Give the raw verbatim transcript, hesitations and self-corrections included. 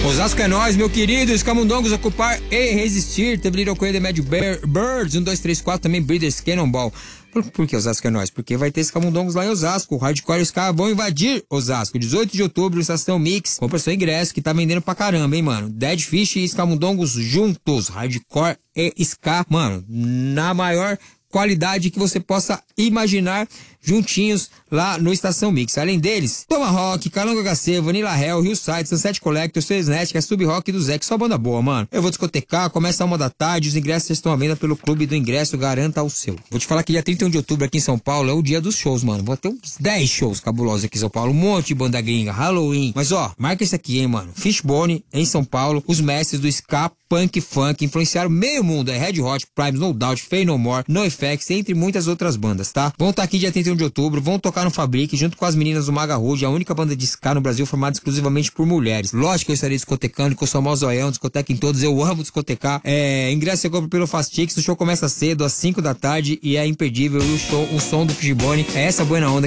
Osasco é nóis, meu querido. Os camundongos ocupar e resistir. Teve Little Coelho, The Mad Bear, Birds, um, dois, três, quatro, também Breeders, Cannonball. Por, por que Osasco é nóis? Porque vai ter esses camundongos lá em Osasco. O Hardcore e os caras vão invadir Osasco. dezoito de outubro, Estação Mix. Compra seu ingresso que tá vendendo pra caramba, hein, mano. Dead Fish e os camundongos juntos. Hardcore e ska, mano, na maior qualidade que você possa imaginar, juntinhos lá no Estação Mix. Além deles, Tomahawk, Calango H C, Vanilla Hell, Hillside, Sunset Collector, Sesnet, Sub Rock e do Zé, que só banda boa, mano. Eu vou discotecar, começa a uma da tarde, os ingressos estão à venda pelo Clube do Ingresso, garanta o seu. Vou te falar que dia trinta e um de outubro aqui em São Paulo é o dia dos shows, mano. Vou ter uns dez shows cabulosos aqui em São Paulo, um monte de banda gringa, Halloween. Mas ó, marca isso aqui, hein, mano. Fishbone, em São Paulo, os mestres do ska, punk, funk, influenciaram meio mundo. É Red Hot, Primes, No Doubt, Faith No More, NoFX, entre muitas outras bandas, tá? Vão estar aqui dia trinta e um de outubro, vão tocar no Fabric, junto com as meninas do Maga Rude, a única banda de ska no Brasil formada exclusivamente por mulheres. Lógico que eu estarei discotecando, que eu sou mó zoião, discoteca em todos, eu amo discotecar. É, ingresso você compra pelo Fastix, o show começa cedo, às cinco da tarde, e é imperdível, e o show, o som do Fishbone é essa boa onda